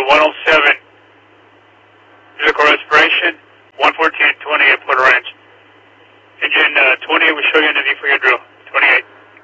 107, vehicle respiration, 114.20 at Porter Ranch. Engine 28 will show you underneath for your drill.